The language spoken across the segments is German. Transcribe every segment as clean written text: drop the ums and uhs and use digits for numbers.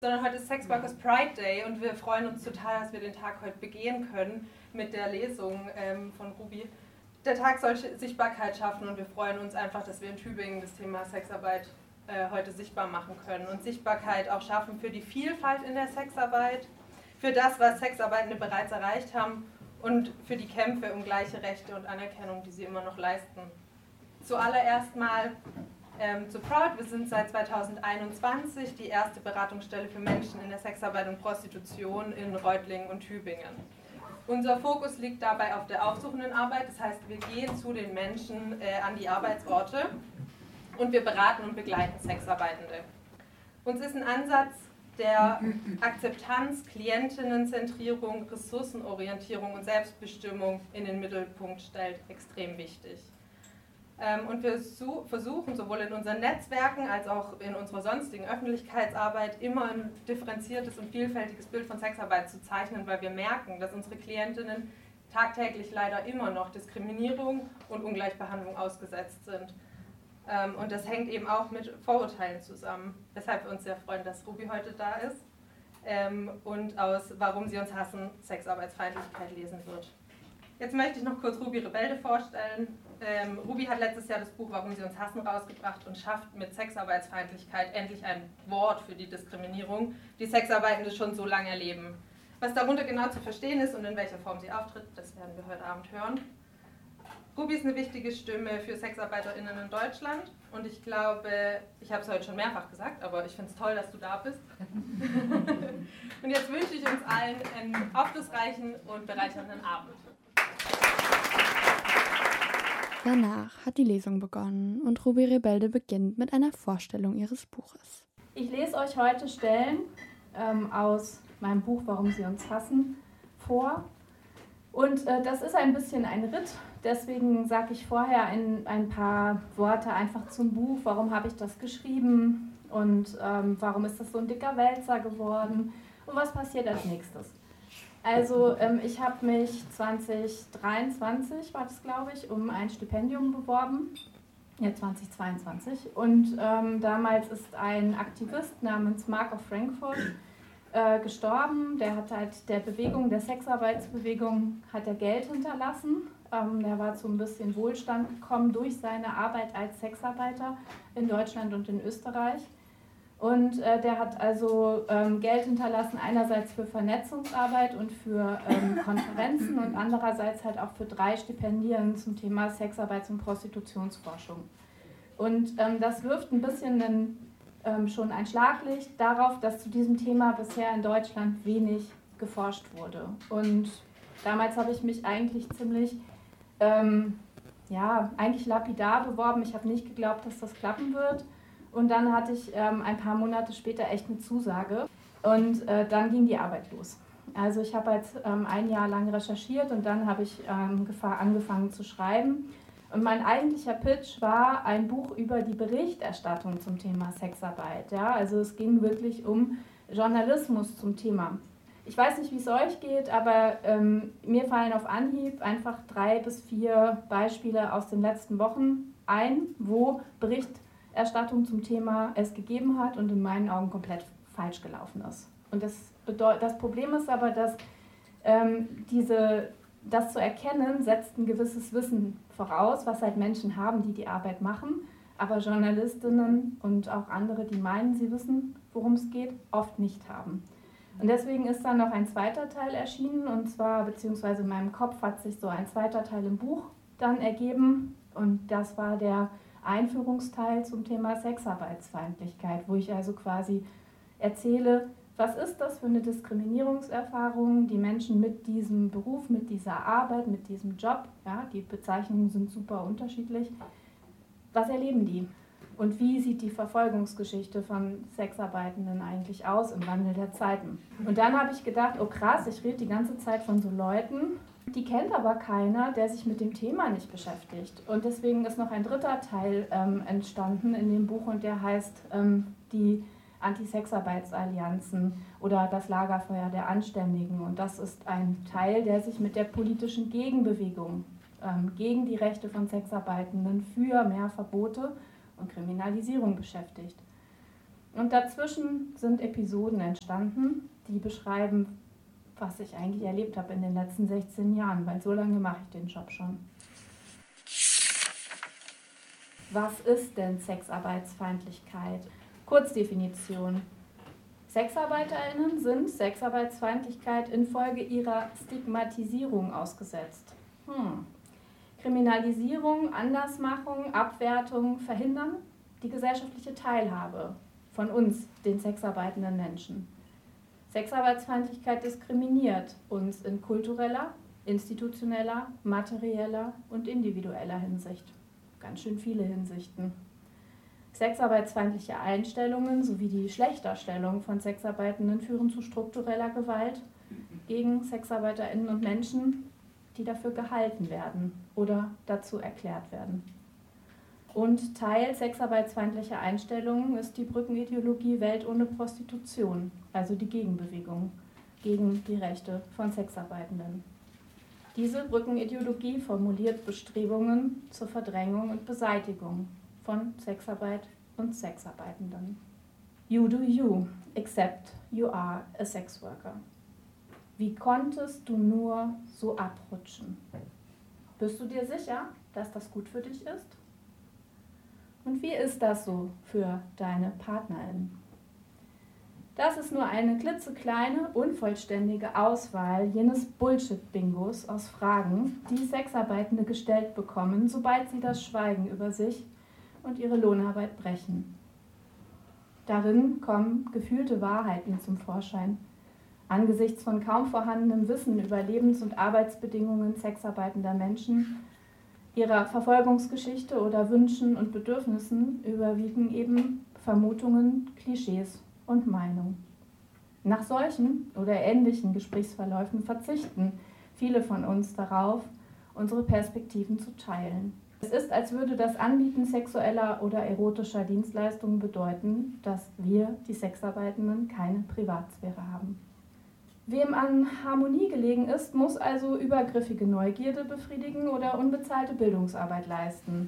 Sondern heute ist Sex Workers Pride Day und wir freuen uns total, dass wir den Tag heute begehen können mit der Lesung von Ruby. Der Tag soll Sichtbarkeit schaffen und wir freuen uns einfach, dass wir in Tübingen das Thema Sexarbeit heute sichtbar machen können und Sichtbarkeit auch schaffen für die Vielfalt in der Sexarbeit, für das, was Sexarbeitende bereits erreicht haben und für die Kämpfe um gleiche Rechte und Anerkennung, die sie immer noch leisten. Zuallererst mal zu Proud. Wir sind seit 2021 die erste Beratungsstelle für Menschen in der Sexarbeit und Prostitution in Reutlingen und Tübingen. Unser Fokus liegt dabei auf der aufsuchenden Arbeit, das heißt, wir gehen zu den Menschen an die Arbeitsorte und wir beraten und begleiten Sexarbeitende. Uns ist ein Ansatz der Akzeptanz, Klientinnenzentrierung, Ressourcenorientierung und Selbstbestimmung in den Mittelpunkt stellt, extrem wichtig. Und wir versuchen sowohl in unseren Netzwerken als auch in unserer sonstigen Öffentlichkeitsarbeit immer ein differenziertes und vielfältiges Bild von Sexarbeit zu zeichnen, weil wir merken, dass unsere Klientinnen tagtäglich leider immer noch Diskriminierung und Ungleichbehandlung ausgesetzt sind. Und das hängt eben auch mit Vorurteilen zusammen, weshalb wir uns sehr freuen, dass Ruby heute da ist und aus Warum sie uns hassen, Sexarbeitsfeindlichkeit lesen wird. Jetzt möchte ich noch kurz Ruby Rebelde vorstellen. Ruby hat letztes Jahr das Buch Warum sie uns hassen rausgebracht und schafft mit Sexarbeitsfeindlichkeit endlich ein Wort für die Diskriminierung, die Sexarbeitende schon so lange erleben. Was darunter genau zu verstehen ist und in welcher Form sie auftritt, das werden wir heute Abend hören. Ruby ist eine wichtige Stimme für SexarbeiterInnen in Deutschland und ich glaube, ich habe es heute schon mehrfach gesagt, aber ich finde es toll, dass du da bist. Und jetzt wünsche ich uns allen einen aufschlussreichen und bereichernden Abend. Danach hat die Lesung begonnen und Ruby Rebelde beginnt mit einer Vorstellung ihres Buches. Ich lese euch heute Stellen aus meinem Buch Warum sie uns hassen vor. Und das ist ein bisschen ein Ritt, deswegen sage ich vorher ein paar Worte einfach zum Buch. Warum habe ich das geschrieben und warum ist das so ein dicker Wälzer geworden und was passiert als nächstes. Also ich habe mich 2023, war das glaube ich, um ein Stipendium beworben, ja 2022. Und damals ist ein Aktivist namens Mark of Frankfurt gestorben. Der hat halt der Sexarbeitsbewegung, hat er Geld hinterlassen. Der war zu ein bisschen Wohlstand gekommen durch seine Arbeit als Sexarbeiter in Deutschland und in Österreich. Und der hat also Geld hinterlassen, einerseits für Vernetzungsarbeit und für Konferenzen und andererseits halt auch für 3 Stipendien zum Thema Sexarbeits- und Prostitutionsforschung. Und das wirft ein bisschen schon ein Schlaglicht darauf, dass zu diesem Thema bisher in Deutschland wenig geforscht wurde. Und damals habe ich mich eigentlich ziemlich, eigentlich lapidar beworben. Ich habe nicht geglaubt, dass das klappen wird. Und dann hatte ich ein paar Monate später echt eine Zusage und dann ging die Arbeit los. Also ich habe jetzt ein Jahr lang recherchiert und dann habe ich angefangen zu schreiben. Und mein eigentlicher Pitch war ein Buch über die Berichterstattung zum Thema Sexarbeit. Ja? Also es ging wirklich um Journalismus zum Thema. Ich weiß nicht, wie es euch geht, aber mir fallen auf Anhieb einfach 3 bis 4 Beispiele aus den letzten Wochen ein, wo Berichterstattung zum Thema es gegeben hat und in meinen Augen komplett falsch gelaufen ist. Und das Problem ist aber, dass das zu erkennen, setzt ein gewisses Wissen voraus, was halt Menschen haben, die die Arbeit machen, aber Journalistinnen und auch andere, die meinen, sie wissen, worum es geht, oft nicht haben. Und deswegen ist dann noch ein zweiter Teil erschienen, und zwar, beziehungsweise in meinem Kopf hat sich so ein zweiter Teil im Buch dann ergeben, und das war der Einführungsteil zum Thema Sexarbeitsfeindlichkeit, wo ich also quasi erzähle, was ist das für eine Diskriminierungserfahrung, die Menschen mit diesem Beruf, mit dieser Arbeit, mit diesem Job, ja, die Bezeichnungen sind super unterschiedlich, was erleben die? Und wie sieht die Verfolgungsgeschichte von Sexarbeitenden eigentlich aus im Wandel der Zeiten? Und dann habe ich gedacht, oh krass, ich rede die ganze Zeit von so Leuten, die kennt aber keiner, der sich mit dem Thema nicht beschäftigt. Und deswegen ist noch ein dritter Teil entstanden in dem Buch, und der heißt die Anti-Sexarbeitsallianzen oder das Lagerfeuer der Anständigen. Und das ist ein Teil, der sich mit der politischen Gegenbewegung gegen die Rechte von Sexarbeitenden für mehr Verbote und Kriminalisierung beschäftigt. Und dazwischen sind Episoden entstanden, die beschreiben, was ich eigentlich erlebt habe in den letzten 16 Jahren, weil so lange mache ich den Job schon. Was ist denn Sexarbeitsfeindlichkeit? Kurzdefinition. SexarbeiterInnen sind Sexarbeitsfeindlichkeit infolge ihrer Stigmatisierung ausgesetzt. Kriminalisierung, Andersmachung, Abwertung verhindern die gesellschaftliche Teilhabe von uns, den sexarbeitenden Menschen. Sexarbeitsfeindlichkeit diskriminiert uns in kultureller, institutioneller, materieller und individueller Hinsicht. Ganz schön viele Hinsichten. Sexarbeitsfeindliche Einstellungen sowie die Schlechterstellung von Sexarbeitenden führen zu struktureller Gewalt gegen SexarbeiterInnen und Menschen, die dafür gehalten werden oder dazu erklärt werden. Und Teil sexarbeitsfeindlicher Einstellungen ist die Brückenideologie Welt ohne Prostitution, also die Gegenbewegung gegen die Rechte von Sexarbeitenden. Diese Brückenideologie formuliert Bestrebungen zur Verdrängung und Beseitigung von Sexarbeit und Sexarbeitenden. You do you, except you are a sex worker. Wie konntest du nur so abrutschen? Bist du dir sicher, dass das gut für dich ist? Und wie ist das so für deine PartnerInnen? Das ist nur eine klitzekleine, unvollständige Auswahl jenes Bullshit-Bingos aus Fragen, die Sexarbeitende gestellt bekommen, sobald sie das Schweigen über sich und ihre Lohnarbeit brechen. Darin kommen gefühlte Wahrheiten zum Vorschein. Angesichts von kaum vorhandenem Wissen über Lebens- und Arbeitsbedingungen sexarbeitender Menschen, ihrer Verfolgungsgeschichte oder Wünschen und Bedürfnissen überwiegen eben Vermutungen, Klischees und Meinungen. Nach solchen oder ähnlichen Gesprächsverläufen verzichten viele von uns darauf, unsere Perspektiven zu teilen. Es ist, als würde das Anbieten sexueller oder erotischer Dienstleistungen bedeuten, dass wir, die Sexarbeitenden, keine Privatsphäre haben. Wem an Harmonie gelegen ist, muss also übergriffige Neugierde befriedigen oder unbezahlte Bildungsarbeit leisten.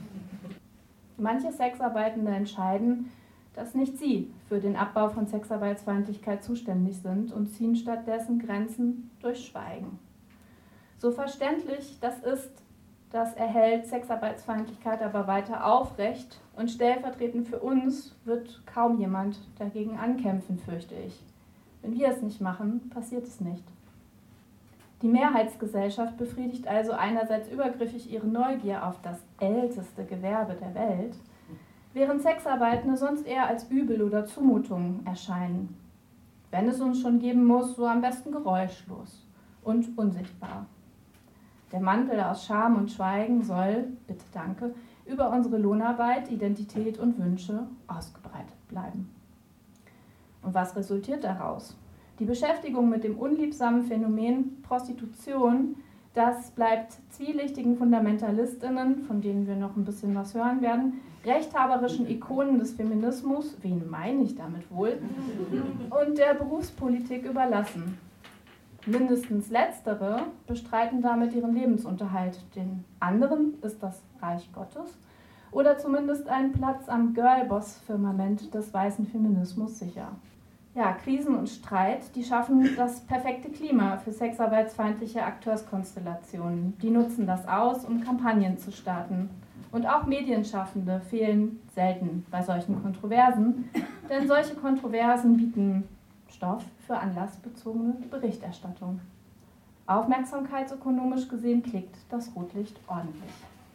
Manche Sexarbeitende entscheiden, dass nicht sie für den Abbau von Sexarbeitsfeindlichkeit zuständig sind und ziehen stattdessen Grenzen durch Schweigen. So verständlich das ist, das erhält Sexarbeitsfeindlichkeit aber weiter aufrecht und stellvertretend für uns wird kaum jemand dagegen ankämpfen, fürchte ich. Wenn wir es nicht machen, passiert es nicht. Die Mehrheitsgesellschaft befriedigt also einerseits übergriffig ihre Neugier auf das älteste Gewerbe der Welt, während Sexarbeitende sonst eher als Übel oder Zumutung erscheinen. Wenn es uns schon geben muss, so am besten geräuschlos und unsichtbar. Der Mantel aus Scham und Schweigen soll, bitte danke, über unsere Lohnarbeit, Identität und Wünsche ausgebreitet bleiben. Und was resultiert daraus? Die Beschäftigung mit dem unliebsamen Phänomen Prostitution, das bleibt zwielichtigen FundamentalistInnen, von denen wir noch ein bisschen was hören werden, rechthaberischen Ikonen des Feminismus, wen meine ich damit wohl, und der Berufspolitik überlassen. Mindestens Letztere bestreiten damit ihren Lebensunterhalt. Den anderen ist das Reich Gottes oder zumindest ein Platz am Girlboss-Firmament des weißen Feminismus sicher. Ja, Krisen und Streit, die schaffen das perfekte Klima für sexarbeitsfeindliche Akteurskonstellationen. Die nutzen das aus, um Kampagnen zu starten. Und auch Medienschaffende fehlen selten bei solchen Kontroversen, denn solche Kontroversen bieten Stoff für anlassbezogene Berichterstattung. Aufmerksamkeitsökonomisch gesehen klickt das Rotlicht ordentlich.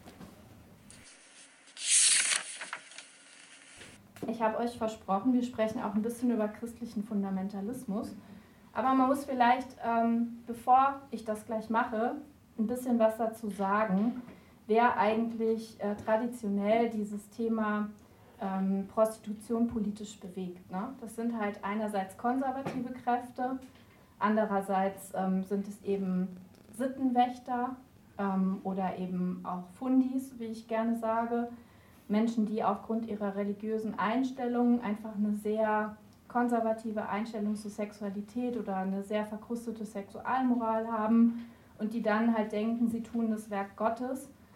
Ich habe euch versprochen, wir sprechen auch ein bisschen über christlichen Fundamentalismus. Aber man muss vielleicht, bevor ich das gleich mache, ein bisschen was dazu sagen, wer eigentlich traditionell dieses Thema Prostitution politisch bewegt. Ne? Das sind halt einerseits konservative Kräfte, andererseits sind es eben Sittenwächter oder eben auch Fundis, wie ich gerne sage. Menschen, die aufgrund ihrer religiösen Einstellungen einfach eine sehr konservative Einstellung zur Sexualität oder eine sehr verkrustete Sexualmoral haben und die dann halt denken, sie tun das Werk Gottes,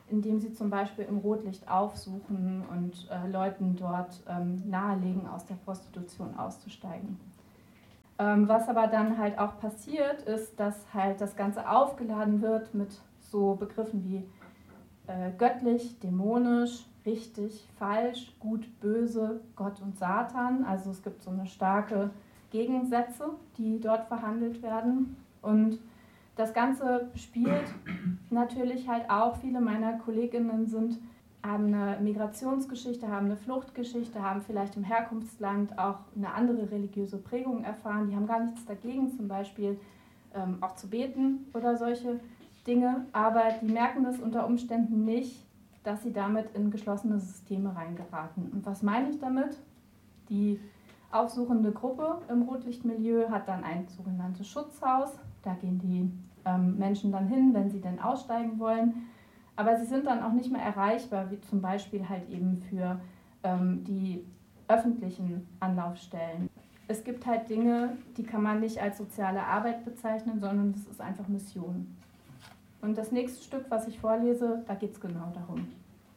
indem sie zum Beispiel im Rotlicht aufsuchen und Leuten dort nahelegen, aus der Prostitution auszusteigen. Was aber dann halt auch passiert, ist, dass halt das Ganze aufgeladen wird mit so Begriffen wie göttlich, dämonisch, richtig, falsch, gut, böse, Gott und Satan. Also es gibt so eine starke Gegensätze, die dort verhandelt werden. Und das Ganze spielt natürlich halt auch, viele meiner KollegInnen haben eine Migrationsgeschichte, haben eine Fluchtgeschichte, haben vielleicht im Herkunftsland auch eine andere religiöse Prägung erfahren. Die haben gar nichts dagegen, zum Beispiel auch zu beten oder solche Dinge, aber die merken das unter Umständen nicht, dass sie damit in geschlossene Systeme reingeraten. Und was meine ich damit? Die aufsuchende Gruppe im Rotlichtmilieu hat dann ein sogenanntes Schutzhaus. Da gehen die Menschen dann hin, wenn sie denn aussteigen wollen. Aber sie sind dann auch nicht mehr erreichbar, wie zum Beispiel halt eben für die öffentlichen Anlaufstellen. Es gibt halt Dinge, die kann man nicht als soziale Arbeit bezeichnen, sondern das ist einfach Mission. Und das nächste Stück, was ich vorlese, da geht es genau darum.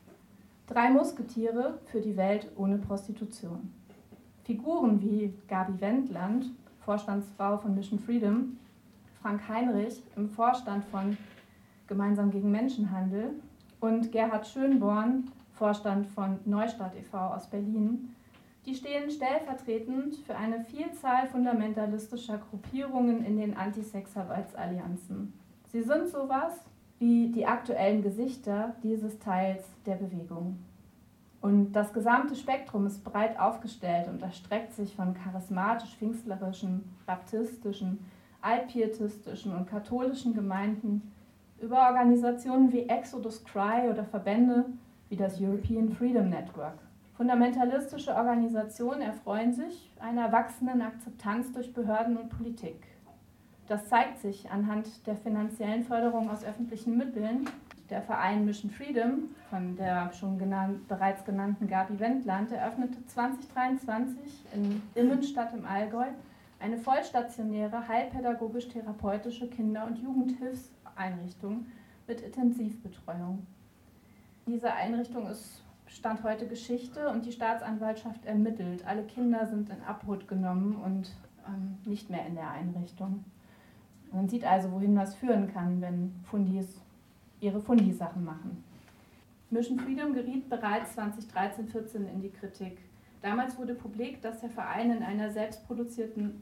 3 Musketiere für die Welt ohne Prostitution. Figuren wie Gabi Wendland, Vorstandsfrau von Mission Freedom, Frank Heinrich im Vorstand von Gemeinsam gegen Menschenhandel und Gerhard Schönborn, Vorstand von Neustadt e.V. aus Berlin, die stehen stellvertretend für eine Vielzahl fundamentalistischer Gruppierungen in den Antisexarbeitsallianzen. Sie sind sowas wie die aktuellen Gesichter dieses Teils der Bewegung. Und das gesamte Spektrum ist breit aufgestellt und erstreckt sich von charismatisch-pfingstlerischen, baptistischen, altpietistischen und katholischen Gemeinden über Organisationen wie Exodus Cry oder Verbände wie das European Freedom Network. Fundamentalistische Organisationen erfreuen sich einer wachsenden Akzeptanz durch Behörden und Politik. Das zeigt sich anhand der finanziellen Förderung aus öffentlichen Mitteln. Der Verein Mission Freedom von der schon bereits genannten Gabi Wendland eröffnete 2023 in Immenstadt im Allgäu eine vollstationäre heilpädagogisch-therapeutische Kinder- und Jugendhilfseinrichtung mit Intensivbetreuung. Diese Einrichtung ist Stand heute Geschichte und die Staatsanwaltschaft ermittelt. Alle Kinder sind in Obhut genommen und nicht mehr in der Einrichtung. Man sieht also, wohin das führen kann, wenn Fundis ihre Fundisachen machen. Mission Freedom geriet bereits 2013-14 in die Kritik. Damals wurde publik, dass der Verein in einer selbstproduzierten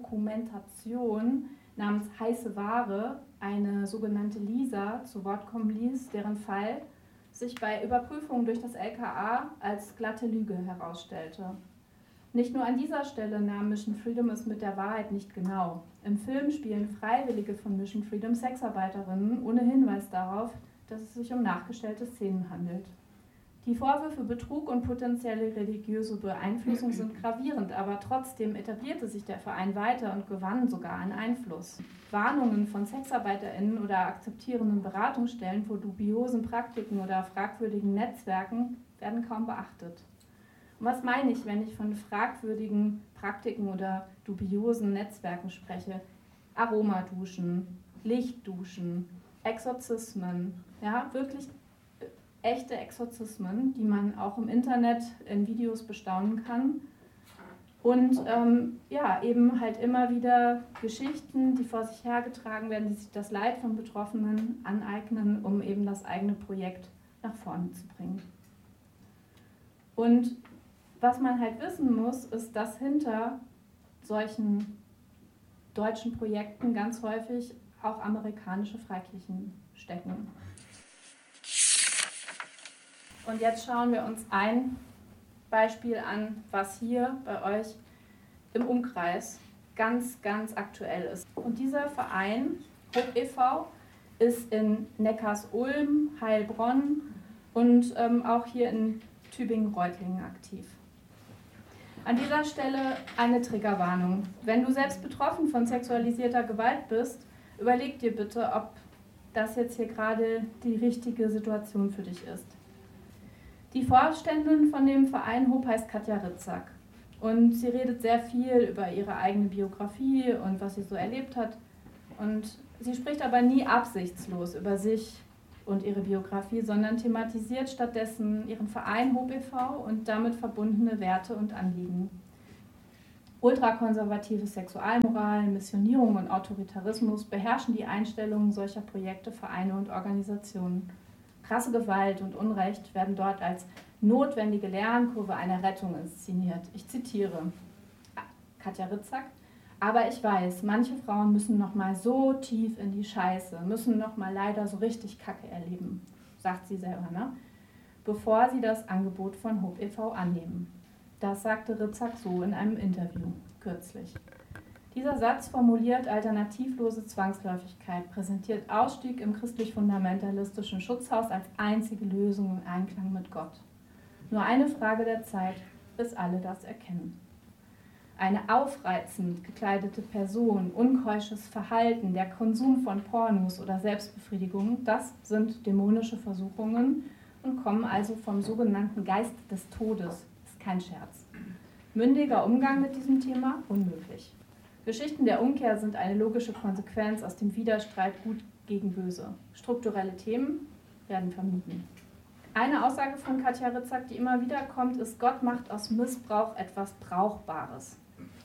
Dokumentation namens Heiße Ware eine sogenannte Lisa zu Wort kommen ließ, deren Fall sich bei Überprüfung durch das LKA als glatte Lüge herausstellte. Nicht nur an dieser Stelle nahm Mission Freedom es mit der Wahrheit nicht genau. Im Film spielen Freiwillige von Mission Freedom Sexarbeiterinnen ohne Hinweis darauf, dass es sich um nachgestellte Szenen handelt. Die Vorwürfe Betrug und potenzielle religiöse Beeinflussung sind gravierend, aber trotzdem etablierte sich der Verein weiter und gewann sogar an Einfluss. Warnungen von SexarbeiterInnen oder akzeptierenden Beratungsstellen vor dubiosen Praktiken oder fragwürdigen Netzwerken werden kaum beachtet. Und was meine ich, wenn ich von fragwürdigen Praktiken oder dubiosen Netzwerken spreche? Aromaduschen, Lichtduschen, Exorzismen, ja, wirklich echte Exorzismen, die man auch im Internet in Videos bestaunen kann. Und eben halt immer wieder Geschichten, die vor sich hergetragen werden, die sich das Leid von Betroffenen aneignen, um eben das eigene Projekt nach vorne zu bringen. Und was man halt wissen muss, ist, dass hinter solchen deutschen Projekten ganz häufig auch amerikanische Freikirchen stecken. Und jetzt schauen wir uns ein Beispiel an, was hier bei euch im Umkreis ganz, ganz aktuell ist. Und dieser Verein, Hope e.V., ist in Neckarsulm, Heilbronn und auch hier in Tübingen-Reutlingen aktiv. An dieser Stelle eine Triggerwarnung. Wenn du selbst betroffen von sexualisierter Gewalt bist, überleg dir bitte, ob das jetzt hier gerade die richtige Situation für dich ist. Die Vorständin von dem Verein Hope heißt Katja Ritzak und sie redet sehr viel über ihre eigene Biografie und was sie so erlebt hat. Und sie spricht aber nie absichtslos über sich, und ihre Biografie, sondern thematisiert stattdessen ihren Verein Hope e.V. und damit verbundene Werte und Anliegen. Ultrakonservative Sexualmoral, Missionierung und Autoritarismus beherrschen die Einstellungen solcher Projekte, Vereine und Organisationen. Krasse Gewalt und Unrecht werden dort als notwendige Lernkurve einer Rettung inszeniert. Ich zitiere Katja Ritzak: Aber ich weiß, manche Frauen müssen noch mal so tief in die Scheiße, müssen noch mal leider so richtig Kacke erleben, sagt sie selber, ne? Bevor sie das Angebot von Hope e.V. annehmen. Das sagte Ritzak so in einem Interview kürzlich. Dieser Satz formuliert alternativlose Zwangsläufigkeit, präsentiert Ausstieg im christlich-fundamentalistischen Schutzhaus als einzige Lösung im Einklang mit Gott. Nur eine Frage der Zeit, bis alle das erkennen. Eine aufreizend gekleidete Person, unkeusches Verhalten, der Konsum von Pornos oder Selbstbefriedigung, das sind dämonische Versuchungen und kommen also vom sogenannten Geist des Todes. Ist kein Scherz. Mündiger Umgang mit diesem Thema unmöglich. Geschichten der Umkehr sind eine logische Konsequenz aus dem Widerstreit Gut gegen Böse. Strukturelle Themen werden vermieden. Eine Aussage von Katja Ritzak, die immer wieder kommt, ist: Gott macht aus Missbrauch etwas Brauchbares.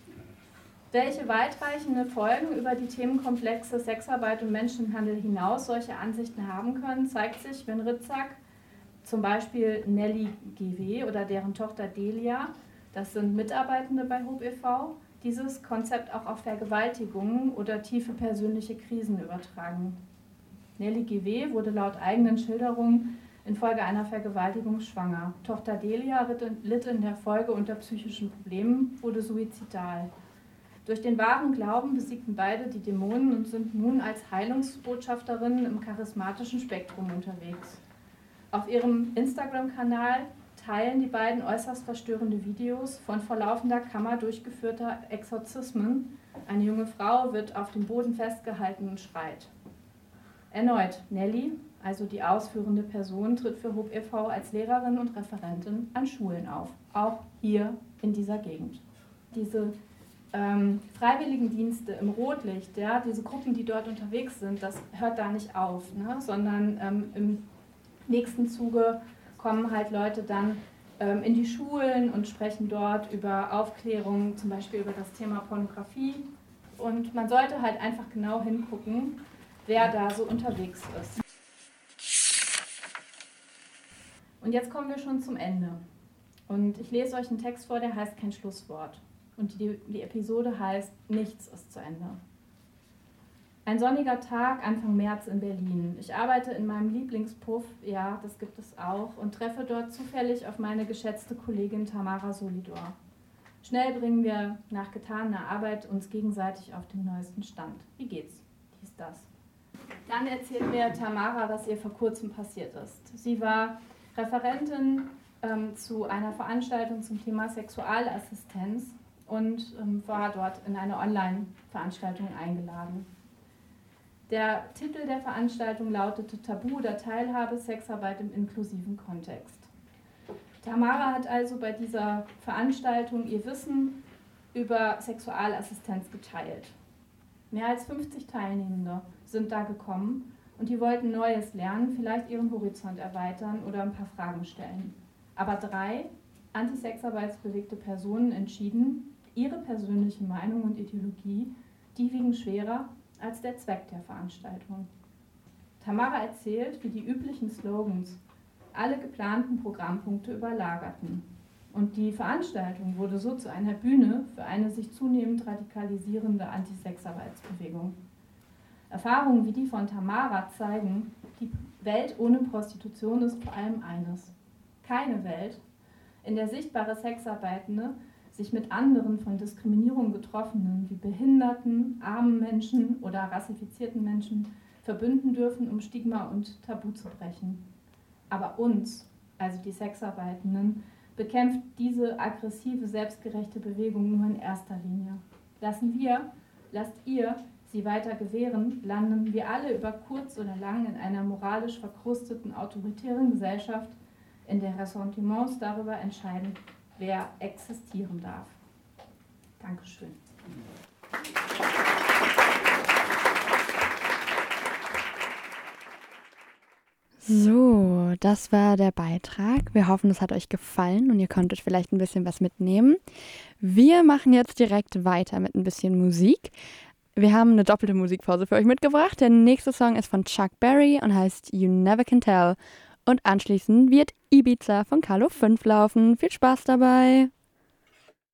Welche weitreichende Folgen über die Themenkomplexe Sexarbeit und Menschenhandel hinaus solche Ansichten haben können, zeigt sich, wenn Ritzak zum Beispiel Nelly GW oder deren Tochter Delia, das sind Mitarbeitende bei Hope e.V., dieses Konzept auch auf Vergewaltigungen oder tiefe persönliche Krisen übertragen. Nelly GW wurde laut eigenen Schilderungen infolge einer Vergewaltigung schwanger. Tochter Delia litt in der Folge unter psychischen Problemen, wurde suizidal. Durch den wahren Glauben besiegten beide die Dämonen und sind nun als Heilungsbotschafterinnen im charismatischen Spektrum unterwegs. Auf ihrem Instagram-Kanal teilen die beiden äußerst verstörende Videos von vor laufender Kammer durchgeführter Exorzismen. Eine junge Frau wird auf dem Boden festgehalten und schreit. Erneut, Nelly, also die ausführende Person, tritt für Hope e.V. als Lehrerin und Referentin an Schulen auf, auch hier in dieser Gegend. Diese Freiwilligendienste im Rotlicht, ja, diese Gruppen, die dort unterwegs sind, das hört da nicht auf, ne? Sondern im nächsten Zuge kommen halt Leute dann in die Schulen und sprechen dort über Aufklärung, zum Beispiel über das Thema Pornografie. Und man sollte halt einfach genau hingucken, wer da so unterwegs ist. Und jetzt kommen wir schon zum Ende. Und ich lese euch einen Text vor, der heißt Kein Schlusswort. Und die Episode heißt Nichts ist zu Ende. Ein sonniger Tag, Anfang März in Berlin. Ich arbeite in meinem Lieblingspuff, ja, das gibt es auch, und treffe dort zufällig auf meine geschätzte Kollegin Tamara Solidor. Schnell bringen wir nach getaner Arbeit uns gegenseitig auf den neuesten Stand. Wie geht's? Dies, das. Dann erzählt mir Tamara, was ihr vor kurzem passiert ist. Sie war Referentin zu einer Veranstaltung zum Thema Sexualassistenz und war dort in eine Online-Veranstaltung eingeladen. Der Titel der Veranstaltung lautete Tabu der Teilhabe, Sexarbeit im inklusiven Kontext. Tamara hat also bei dieser Veranstaltung ihr Wissen über Sexualassistenz geteilt. Mehr als 50 Teilnehmende sind da gekommen und die wollten Neues lernen, vielleicht ihren Horizont erweitern oder ein paar Fragen stellen. Aber 3 antisexarbeitsbewegte Personen entschieden, ihre persönliche Meinung und Ideologie, die wiegen schwerer als der Zweck der Veranstaltung. Tamara erzählt, wie die üblichen Slogans alle geplanten Programmpunkte überlagerten. Und die Veranstaltung wurde so zu einer Bühne für eine sich zunehmend radikalisierende Antisexarbeitsbewegung. Erfahrungen wie die von Tamara zeigen, die Welt ohne Prostitution ist vor allem eines: keine Welt, in der sichtbare Sexarbeitende sich mit anderen von Diskriminierung Betroffenen wie Behinderten, armen Menschen oder rassifizierten Menschen verbünden dürfen, um Stigma und Tabu zu brechen. Aber uns, also die Sexarbeitenden, bekämpft diese aggressive, selbstgerechte Bewegung nur in erster Linie. Lasst ihr sie weiter gewähren, landen wir alle über kurz oder lang in einer moralisch verkrusteten, autoritären Gesellschaft, in der Ressentiments darüber entscheiden, wer existieren darf. Dankeschön. So, das war der Beitrag. Wir hoffen, es hat euch gefallen und ihr konntet vielleicht ein bisschen was mitnehmen. Wir machen jetzt direkt weiter mit ein bisschen Musik. Wir haben eine doppelte Musikpause für euch mitgebracht. Der nächste Song ist von Chuck Berry und heißt You Never Can Tell. Und anschließend wird Ibiza von Carlo 5 laufen. Viel Spaß dabei!